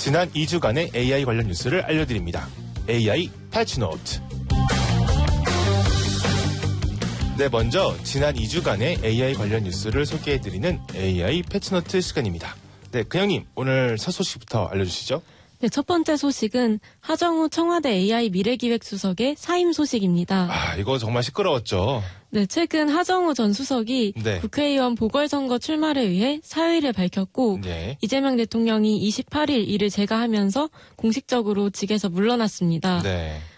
지난 2주간의 AI 관련 뉴스를 알려드립니다. AI 패치노트. 네, 먼저 지난 2주간의 AI 관련 뉴스를 소개해드리는 AI 패치노트 시간입니다. 네, 근영님, 오늘 첫 소식부터 알려주시죠. 네, 첫 번째 소식은 하정우 청와대 AI 미래기획수석의 사임 소식입니다. 이거 정말 시끄러웠죠. 네, 최근 하정우 전 수석이 국회의원 보궐선거 출마를 위해 사의를 밝혔고 이재명 대통령이 28일 이를 제가하면서 공식적으로 직에서 물러났습니다.